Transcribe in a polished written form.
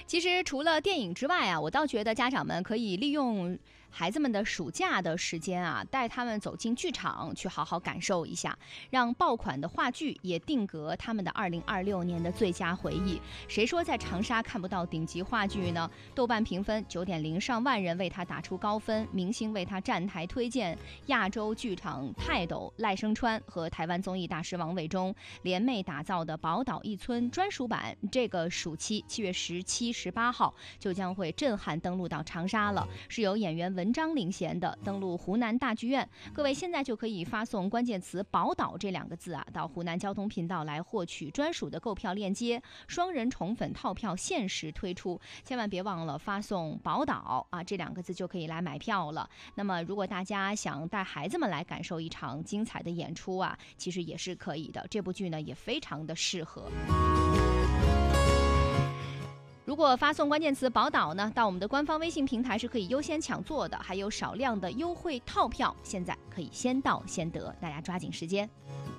其实除了电影之外啊，我倒觉得家长们可以利用孩子们的暑假的时间啊，带他们走进剧场去好好感受一下，让爆款的话剧也定格他们的2026年的最佳回忆。谁说在长沙看不到顶级话剧呢？豆瓣评分9.0，上万人为他打出高分，明星为他站台推荐，亚洲剧场泰斗赖声川和台湾综艺大师王伟忠联袂打造的宝岛一村专属版，这个暑期7月17、18号就将会震撼登陆到长沙了，是由演员文章领衔的，登陆湖南大剧院。各位现在就可以发送关键词宝岛这2个字啊，到湖南交通频道来获取专属的购票链接，双人宠粉套票限时推出，千万别忘了发送宝岛啊这2个字就可以来买票了。那么如果大家想带孩子们来感受一场精彩的演出啊，其实也是可以的，这部剧呢也非常的适合。如果发送关键词宝岛呢，到我们的官方微信平台是可以优先抢座的，还有少量的优惠套票，现在可以先到先得，大家抓紧时间。